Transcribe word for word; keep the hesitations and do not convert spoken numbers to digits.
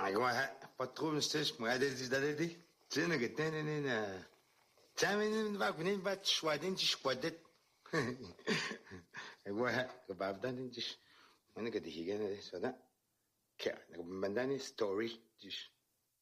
Agora, patrulha, vocês, moedas de idade, cena que tem, né, né, também não vai nem vai suar nem desquadet. Agora, que vai dar nem des, mana que diga, né, só dá, que, né, mandar nem story, des.